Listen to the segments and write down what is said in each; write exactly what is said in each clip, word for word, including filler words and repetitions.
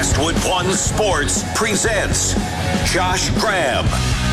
Westwood One Sports presents Josh Graham.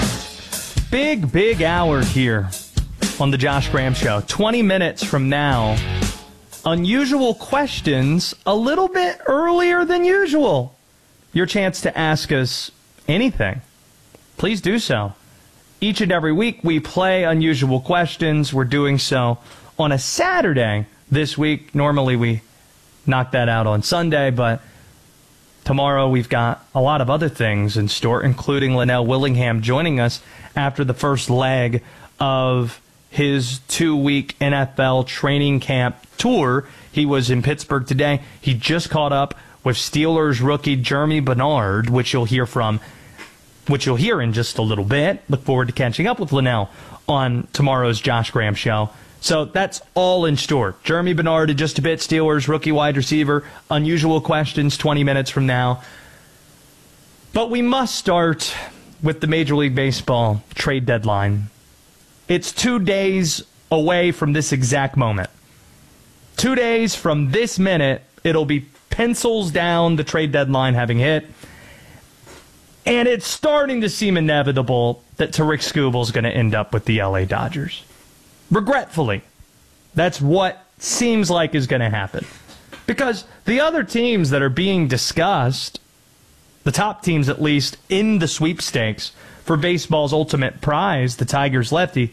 Big, big hour here on the Josh Graham Show. twenty minutes from now, unusual questions a little bit earlier than usual. Your chance to ask us anything. Please do so. Each and every week we play unusual questions. We're doing so on a Saturday this week. Normally we knock that out on Sunday, but tomorrow we've got a lot of other things in store, including Linnell Willingham joining us after the first leg of his two-week N F L training camp tour. He was in Pittsburgh today. He just caught up with Steelers rookie Germie Bernard, which you'll hear from, which you'll hear in just a little bit. Look forward to catching up with Linnell on tomorrow's Josh Graham Show. So that's all in store. Germie Bernard in just a bit, Steelers rookie wide receiver. Unusual questions twenty minutes from now. But we must start with the Major League Baseball trade deadline. It's two days away from this exact moment. Two days from this minute, it'll be pencils down, the trade deadline having hit. And it's starting to seem inevitable that Tarik Skubal is going to end up with the L A Dodgers. Regretfully, that's what seems like is going to happen. Because the other teams that are being discussed, the top teams at least in the sweepstakes for baseball's ultimate prize, the Tigers lefty,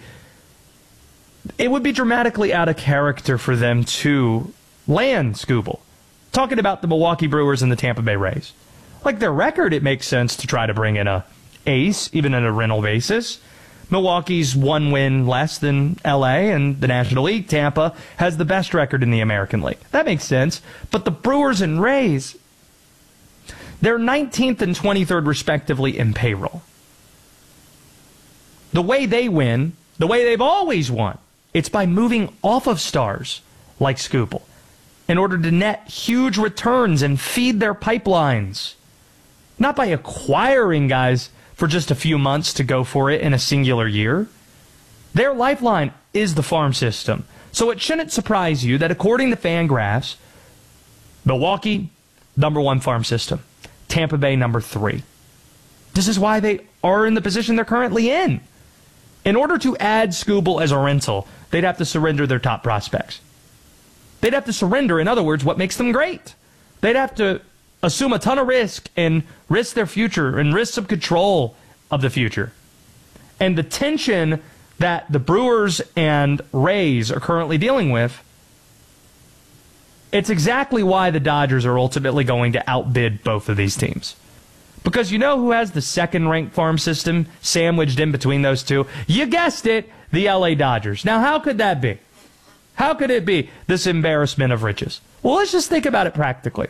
it would be dramatically out of character for them to land Skubal. Talking about the Milwaukee Brewers and the Tampa Bay Rays. Like their record, it makes sense to try to bring in a ace, even on a rental basis. Milwaukee's one win less than L A and the National League. Tampa has the best record in the American League. That makes sense. But the Brewers and Rays, they're nineteenth and twenty-third respectively in payroll. The way they win, the way they've always won, it's by moving off of stars like Skubal in order to net huge returns and feed their pipelines. Not by acquiring guys for just a few months to go for it in a singular year. Their lifeline is the farm system. So it shouldn't surprise you that according to Fangraphs, Milwaukee, number one farm system. Tampa Bay, number three. This is why they are in the position they're currently in. In order to add Skubal as a rental, they'd have to surrender their top prospects. They'd have to surrender, in other words, what makes them great. They'd have to assume a ton of risk and risk their future and risk some control of the future. And the tension that the Brewers and Rays are currently dealing with, it's exactly why the Dodgers are ultimately going to outbid both of these teams. Because you know who has the second-ranked farm system sandwiched in between those two? You guessed it, the L A Dodgers. Now, how could that be? How could it be this embarrassment of riches? Well, let's just think about it practically.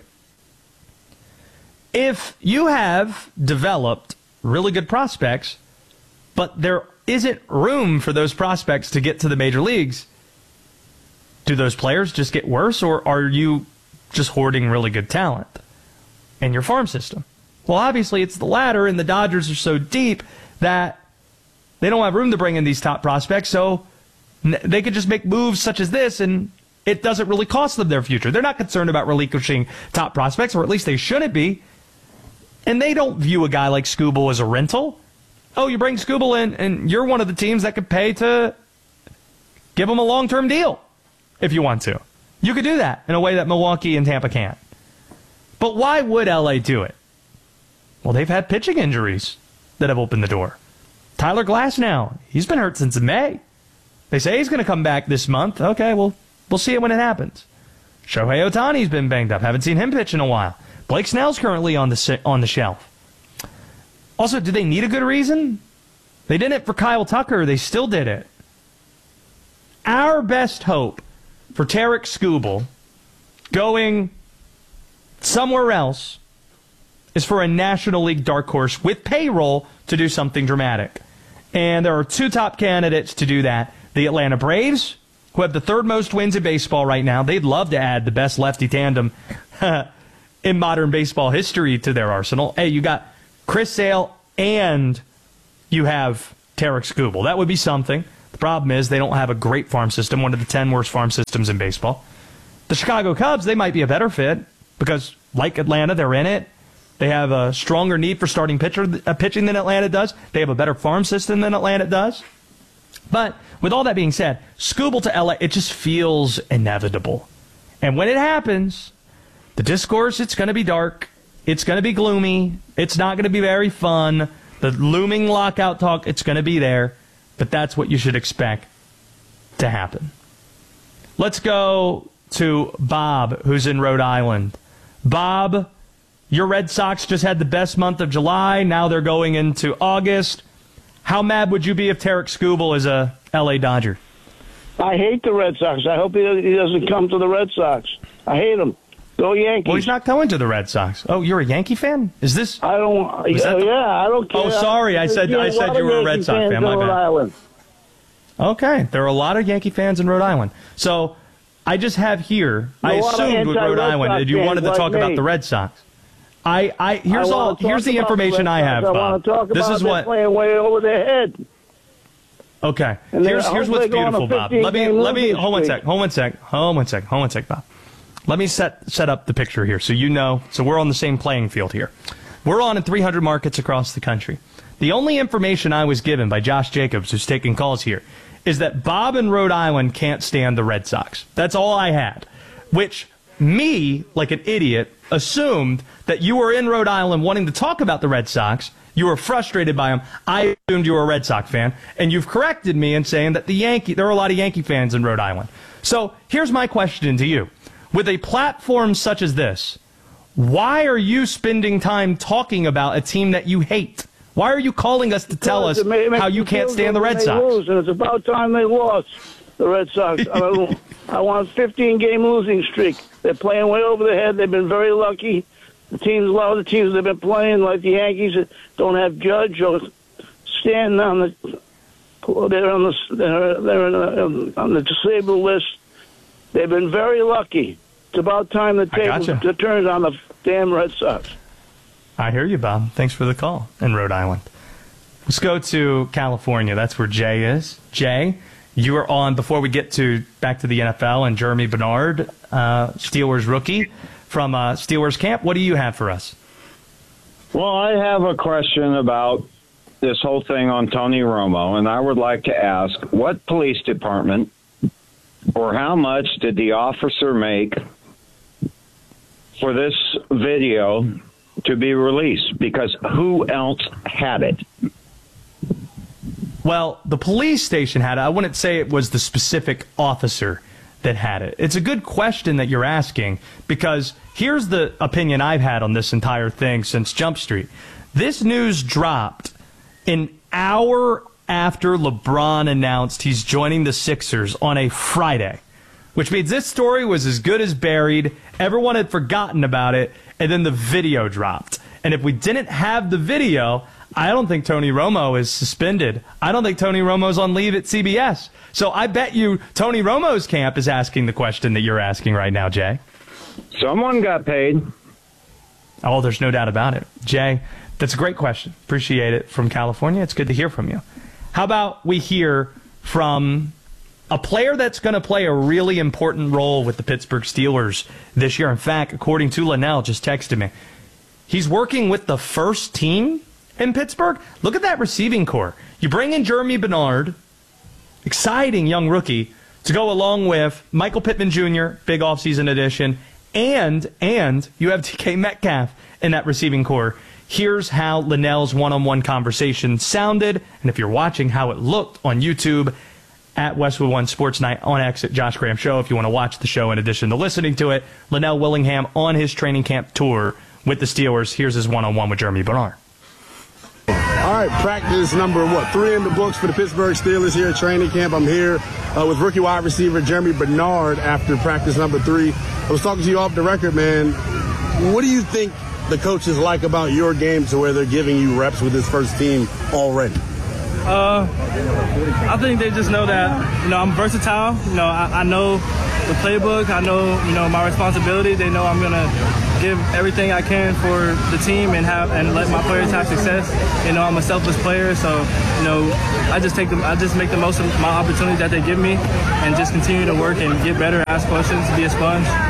If you have developed really good prospects, but there isn't room for those prospects to get to the major leagues, do those players just get worse, or are you just hoarding really good talent in your farm system? Well, obviously it's the latter, and the Dodgers are so deep that they don't have room to bring in these top prospects, so they could just make moves such as this, and it doesn't really cost them their future. They're not concerned about relinquishing top prospects, or at least they shouldn't be. And they don't view a guy like Skubal as a rental. Oh, you bring Skubal in, and you're one of the teams that could pay to give him a long-term deal if you want to. You could do that in a way that Milwaukee and Tampa can't. But why would L A do it? Well, they've had pitching injuries that have opened the door. Tyler Glasnow, he's been hurt since May. They say he's going to come back this month. Okay, well, we'll see it when it happens. Shohei Ohtani's been banged up. Haven't seen him pitch in a while. Blake Snell's currently on the on the shelf. Also, do they need a good reason? They did it for Kyle Tucker. They still did it. Our best hope for Tarik Skubal going somewhere else is for a National League dark horse with payroll to do something dramatic. And there are two top candidates to do that. The Atlanta Braves, who have the third most wins in baseball right now. They'd love to add the best lefty tandem in modern baseball history to their arsenal. Hey, you got Chris Sale and you have Tarik Skubal. That would be something. The problem is they don't have a great farm system, one of the ten worst farm systems in baseball. The Chicago Cubs, they might be a better fit because, like Atlanta, they're in it. They have a stronger need for starting pitcher uh, pitching than Atlanta does. They have a better farm system than Atlanta does. But with all that being said, Skubal to L A, it just feels inevitable. And when it happens, the discourse, it's going to be dark. It's going to be gloomy. It's not going to be very fun. The looming lockout talk, it's going to be there. But that's what you should expect to happen. Let's go to Bob, who's in Rhode Island. Bob, your Red Sox just had the best month of July. Now they're going into August. How mad would you be if Tarik Skubal is a L A Dodger? I hate the Red Sox. I hope he he doesn't come to the Red Sox. I hate him. Go Yankees. Well, he's not going to the Red Sox. Oh, you're a Yankee fan? Is this? I don't. Yeah, the, yeah, I don't care. Oh, sorry. I said I said you were a Red Sox fan. My bad. Island. Okay, there are a lot of Yankee fans in Rhode Island. So I just have here. I assumed with Rhode Island you wanted to talk like about the Red Sox. I, I here's I all here's the information I have, Bob. I want to talk this about is what playing way over their head. Okay. Here's here's what's beautiful, Bob. Let me let me hold one sec. Hold one sec. Hold one sec. Hold one sec, Bob. Let me set set up the picture here so you know. So we're on the same playing field here. We're on in three hundred markets across the country. The only information I was given by Josh Jacobs, who's taking calls here, is that Bob in Rhode Island can't stand the Red Sox. That's all I had. Which me, like an idiot, assumed that you were in Rhode Island wanting to talk about the Red Sox. You were frustrated by them. I assumed you were a Red Sox fan. And you've corrected me in saying that the Yankee, there are a lot of Yankee fans in Rhode Island. So here's my question to you. With a platform such as this, why are you spending time talking about a team that you hate? Why are you calling us to tell us how you can't stand the Red Sox? Lose, and it's about time they lost, the Red Sox. I, I want a fifteen-game losing streak. They're playing way over their head. They've been very lucky. The teams, a lot of the teams they've been playing, like the Yankees, don't have Judge or Stanton on the. They're on the they're, they're the, on the disabled list. They've been very lucky. It's about time the table gotcha. turns on the damn Red Sox. I hear you, Bob. Thanks for the call in Rhode Island. Let's go to California. That's where Jay is. Jay, you are on before we get to back to the N F L and Jeremy Bernard, uh, Steelers rookie from uh, Steelers camp. What do you have for us? Well, I have a question about this whole thing on Tony Romo, and I would like to ask, what police department or how much did the officer make for this video to be released? Because who else had it? Well, the police station had it. I wouldn't say it was the specific officer that had it. It's a good question that you're asking, because here's the opinion I've had on this entire thing since Jump Street. This news dropped an hour after LeBron announced he's joining the Sixers on a Friday, which means this story was as good as buried. Everyone had forgotten about it, and then the video dropped. And if we didn't have the video, I don't think Tony Romo is suspended. I don't think Tony Romo's on leave at C B S. So I bet you Tony Romo's camp is asking the question that you're asking right now, Jay. Someone got paid. Oh, there's no doubt about it. Jay, that's a great question. Appreciate it from California. It's good to hear from you. How about we hear from a player that's going to play a really important role with the Pittsburgh Steelers this year. In fact, according to Linnell, just texted me, he's working with the first team in Pittsburgh. Look at that receiving core. You bring in Jeremy Bernard, exciting young rookie, to go along with Michael Pittman Junior, big offseason addition, and and you have D K Metcalf in that receiving core. Here's how Linnell's one-on-one conversation sounded, and if you're watching, how it looked on YouTube at Westwood One Sports Night, on X at Josh Graham Show. If you want to watch the show in addition to listening to it, Linnell Willingham on his training camp tour with the Steelers. Here's his one-on-one with Jeremy Bernard. All right, practice number, what, three in the books for the Pittsburgh Steelers here at training camp. I'm here uh, with rookie wide receiver Jeremy Bernard after practice number three. I was talking to you off the record, man. What do you think the coaches like about your game to where they're giving you reps with this first team already? Uh, I think they just know that, you know, I'm versatile. You know, I, I know the playbook. I know, you know, my responsibility. They know I'm going to give everything I can for the team and have and let my players have success. You know, I'm a selfless player, so, you know, I just take them, I just make the most of my opportunities that they give me and just continue to work and get better, ask questions, be a sponge.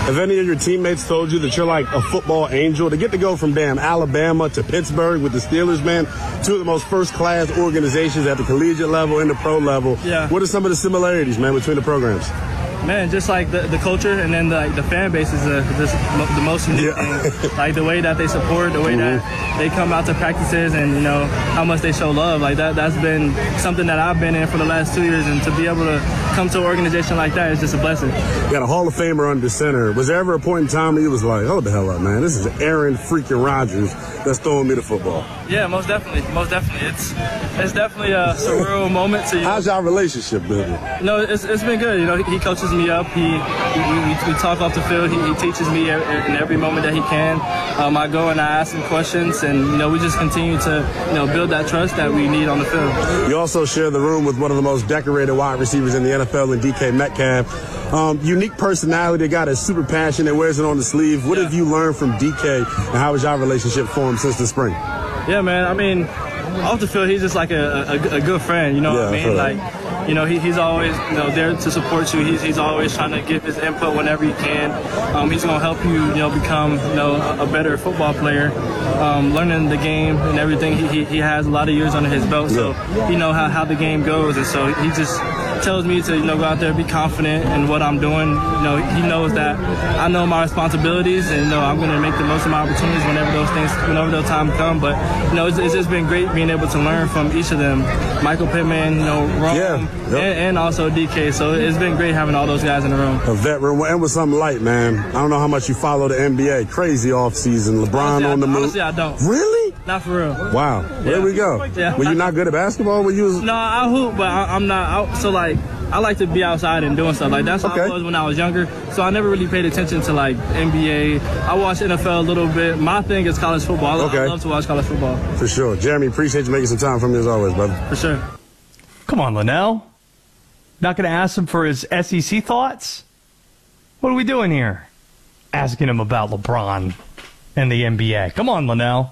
Have any of your teammates told you that you're like a football angel? To get to go from damn Alabama to Pittsburgh with the Steelers, man, two of the most first-class organizations at the collegiate level and the pro level. Yeah. What are some of the similarities, man, between the programs? Man, just like the, the culture and then the, like, the fan base is the, just mo- the most unique Yeah. thing. Like the way that they support, the way Mhm. that they come out to practices, and you know how much they show love. Like that, that's been something that I've been in for the last two years, and to be able to come to an organization like that is just a blessing. You got a Hall of Famer under center. Was there ever a point in time where you was like, hold the hell up, man, this is Aaron freaking Rodgers that's throwing me the football? Yeah, most definitely, most definitely. It's it's definitely a surreal moment to you. How's y'all relationship building? No, it's, it's been good. You know, he, he coaches me up. He, we, we, we talk off the field. He, he teaches me in every moment that he can. Um, I go and I ask him questions, and you know, we just continue to you know build that trust that we need on the field. You also share the room with one of the most decorated wide receivers in the N F L, in D K Metcalf. Um, unique personality, guy that's super passionate, wears it on the sleeve. What Yeah. have you learned from D K, and how has your relationship formed since the spring? Yeah, man. I mean, off the field, he's just like a, a, a good friend. You know Yeah, what I I feel mean? that. Like, you know, he, he's always you know there to support you. He's he's always trying to give his input whenever he can. Um, he's gonna help you, you know, become you know a, a better football player, um, learning the game and everything. He, he he has a lot of years under his belt, so he know how, how the game goes, and so he just tells me to you know go out there, be confident in what I'm doing. You know, he knows that I know my responsibilities, and you know I'm gonna make the most of my opportunities whenever those things, whenever those time come. But you know, it's, it's just been great being able to learn from each of them. Michael Pittman, you know, Rome, Yeah, yep. and, and also D K. So it's been great having all those guys in the room. A veteran, and with something light, man. I don't know how much you follow the N B A. Crazy offseason. LeBron Honestly, on the I, move. honestly, I don't. Really? Not for real. Wow. There we go. Yeah. Were you not good at basketball when you was? No, I hoop, but I, I'm not. I, so like, I like to be outside and doing stuff. Like that's how Okay. I was when I was younger. So I never really paid attention to like N B A. I watched N F L a little bit. My thing is college football. I, Okay. I love to watch college football For sure. Jeremy, appreciate you making some time for me as always, brother. for sure. Come on, Linnell. Not going to ask him for his S E C thoughts? What are we doing here? Asking him about LeBron and the N B A. Come on, Linnell.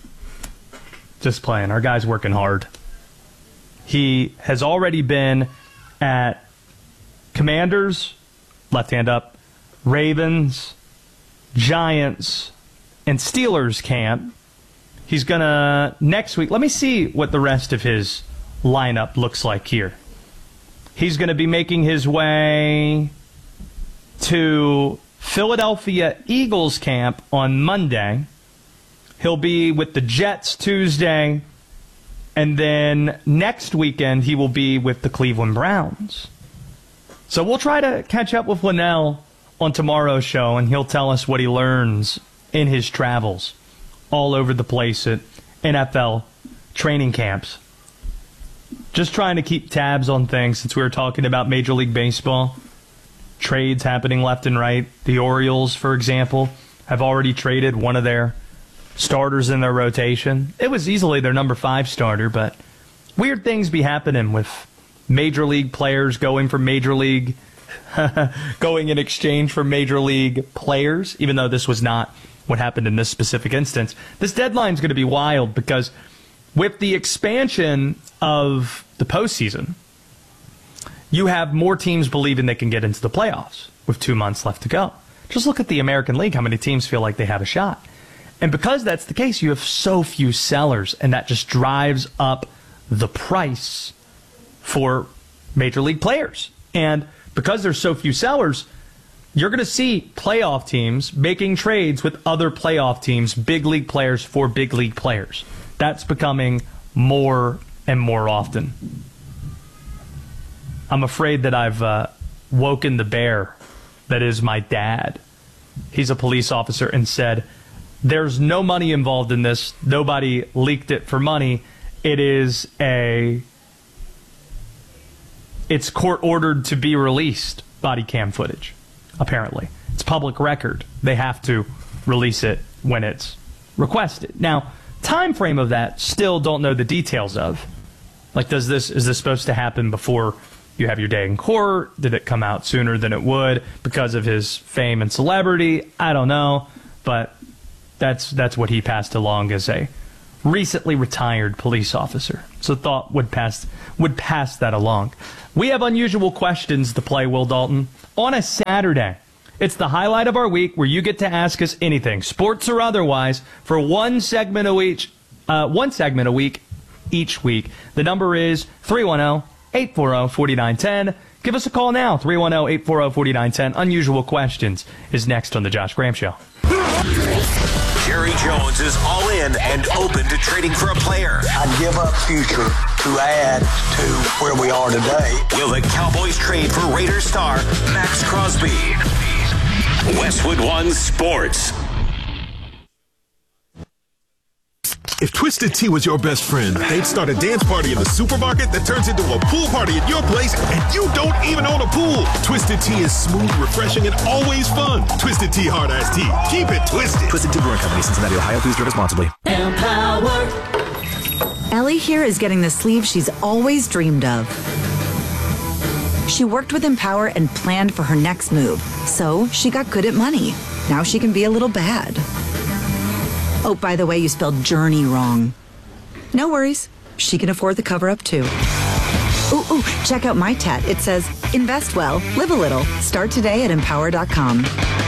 Just playing. Our guy's working hard. He has already been at Commanders, left hand up, Ravens, Giants, and Steelers camp. He's going to, next week, let me see what the rest of his lineup looks like here. He's going to be making his way to Philadelphia Eagles camp on Monday. He'll be with the Jets Tuesday. And then next weekend, he will be with the Cleveland Browns. So we'll try to catch up with Linnell on tomorrow's show, and he'll tell us what he learns in his travels all over the place at N F L training camps. Just trying to keep tabs on things since we were talking about Major League Baseball. Trades happening left and right. The Orioles, for example, have already traded one of their starters in their rotation. It was easily their number five starter, but weird things be happening with Major League players going for Major League, going in exchange for Major League players, even though this was not what happened in this specific instance. This deadline's going to be wild because with the expansion of the postseason, you have more teams believing they can get into the playoffs with two months left to go. Just look at the American League, how many teams feel like they have a shot. And because that's the case, you have so few sellers, and that just drives up the price for Major League players. And because there's so few sellers, you're going to see playoff teams making trades with other playoff teams, big league players for big league players. That's becoming more and more often. I'm afraid that I've uh, woken the bear that is my dad. He's a police officer and said, there's no money involved in this. Nobody leaked it for money. It is a... It's court-ordered to be released, body cam footage, apparently. It's public record. They have to release it when it's requested. Now, time frame of that, still don't know the details of. Like, does this is this supposed to happen before you have your day in court? Did it come out sooner than it would because of his fame and celebrity? I don't know, but that's that's what he passed along as a recently retired police officer. So thought would pass would pass that along. We have unusual questions to play, Will Dalton, on a Saturday. It's the highlight of our week where you get to ask us anything, sports or otherwise, for one segment a week, uh, one segment a week each week. The number is three one zero, eight four zero, four nine one zero. Give us a call now, three one zero, eight four zero, four nine one zero. Unusual Questions is next on The Josh Graham Show. Jerry Jones is all in and open to trading for a player. I'd give up future to add to where we are today. Will the Cowboys trade for Raiders star Max Crosby? Westwood One Sports. If Twisted Tea was your best friend, they'd start a dance party in the supermarket that turns into a pool party at your place, and you don't even own a pool. Twisted Tea is smooth, refreshing, and always fun. Twisted Tea Hard Iced Tea. Keep it twisted. Twisted Tea Brewing Company, Cincinnati, Ohio. Please drink responsibly. Empower. Ellie here is getting the sleeve she's always dreamed of. She worked with Empower and planned for her next move, so she got good at money. Now she can be a little bad. Oh, by the way, you spelled journey wrong. No worries. She can afford the cover-up, too. Ooh, ooh, check out my tat. It says, invest well, live a little. Start today at empower dot com.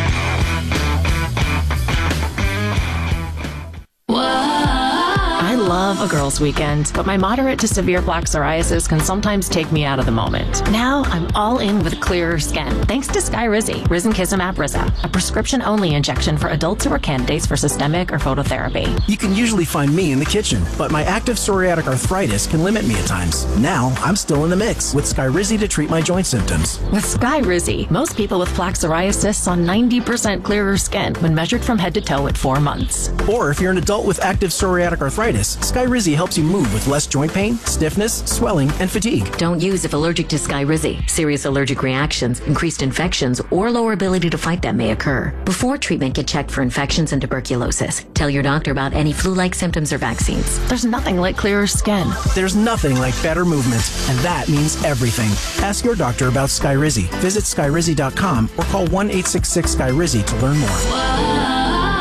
I love a girls' weekend, but my moderate to severe plaque psoriasis can sometimes take me out of the moment. Now I'm all in with clearer skin, thanks to Skyrizi, Risankizumab Riza, a prescription-only injection for adults who are candidates for systemic or phototherapy. You can usually find me in the kitchen, but my active psoriatic arthritis can limit me at times. Now I'm still in the mix with Skyrizi to treat my joint symptoms. With Skyrizi, most people with plaque psoriasis saw ninety percent clearer skin when measured from head to toe at four months. Or if you're an adult with active psoriatic arthritis, Skyrizi helps you move with less joint pain, stiffness, swelling, and fatigue. Don't use if allergic to Skyrizi. Serious allergic reactions, increased infections, or lower ability to fight them may occur. Before treatment, get checked for infections and tuberculosis. Tell your doctor about any flu-like symptoms or vaccines. There's nothing like clearer skin. There's nothing like better movement, and that means everything. Ask your doctor about Skyrizi. Visit Skyrizi dot com or call one eight six six Skyrizi to learn more.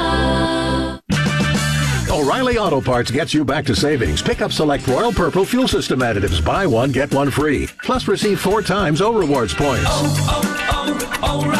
O'Reilly Auto Parts gets you back to savings. Pick up select Royal Purple fuel system additives. Buy one, get one free. Plus receive four times O Rewards points. Oh,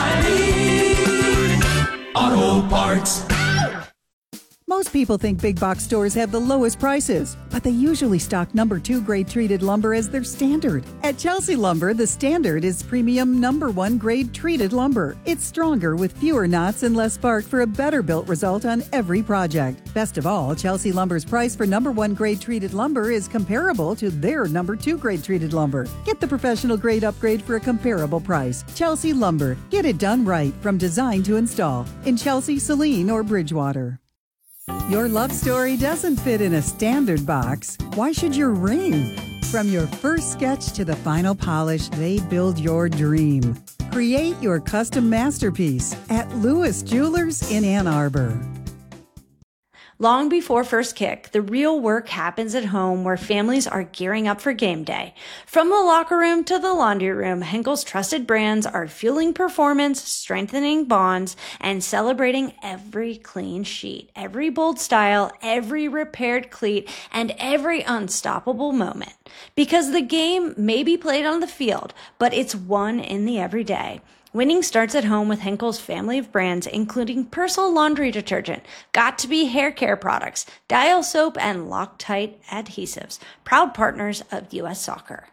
oh, oh, O'Reilly Auto Parts. Most people think big box stores have the lowest prices, but they usually stock number two grade treated lumber as their standard. At Chelsea Lumber, the standard is premium number one grade treated lumber. It's stronger with fewer knots and less bark for a better built result on every project. Best of all, Chelsea Lumber's price for number one grade treated lumber is comparable to their number two grade treated lumber. Get the professional grade upgrade for a comparable price. Chelsea Lumber. Get it done right from design to install in Chelsea, Saline, or Bridgewater. Your love story doesn't fit in a standard box. Why should your ring? From your first sketch to the final polish, they build your dream. Create your custom masterpiece at Lewis Jewelers in Ann Arbor. Long before first kick, the real work happens at home where families are gearing up for game day. From the locker room to the laundry room, Henkel's trusted brands are fueling performance, strengthening bonds, and celebrating every clean sheet, every bold style, every repaired cleat, and every unstoppable moment. Because the game may be played on the field, but it's won in the everyday. Winning starts at home with Henkel's family of brands, including Persil laundry detergent, Got2b hair care products, Dial soap, and Loctite adhesives, proud partners of U S Soccer.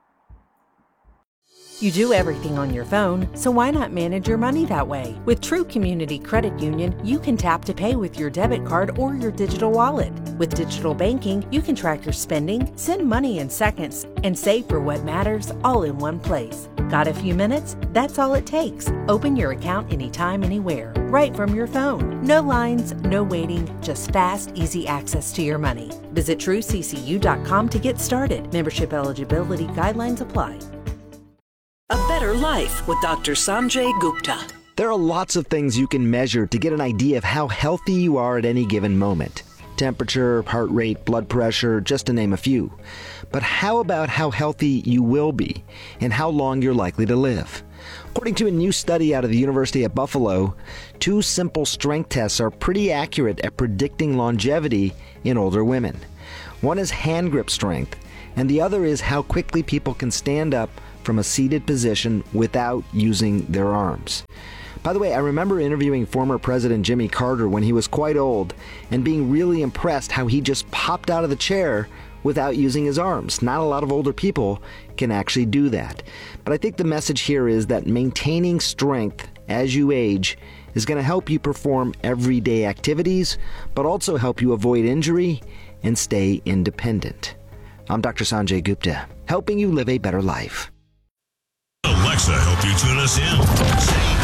You do everything on your phone, so why not manage your money that way? With True Community Credit Union, you can tap to pay with your debit card or your digital wallet. With digital banking, you can track your spending, send money in seconds, and save for what matters all in one place. Got a few minutes? That's all it takes. Open your account anytime, anywhere, right from your phone. No lines, no waiting, just fast, easy access to your money. Visit true c c u dot com to get started. Membership eligibility guidelines apply. A Better Life with Doctor Sanjay Gupta. There are lots of things you can measure to get an idea of how healthy you are at any given moment. Temperature, heart rate, blood pressure, just to name a few. But how about how healthy you will be and how long you're likely to live? According to a new study out of the University at Buffalo, two simple strength tests are pretty accurate at predicting longevity in older women. One is hand grip strength, and the other is how quickly people can stand up from a seated position without using their arms. By the way, I remember interviewing former President Jimmy Carter when he was quite old and being really impressed how he just popped out of the chair without using his arms. Not a lot of older people can actually do that. But I think the message here is that maintaining strength as you age is going to help you perform everyday activities, but also help you avoid injury and stay independent. I'm Doctor Sanjay Gupta, helping you live a better life. Alexa help you tune us in. Say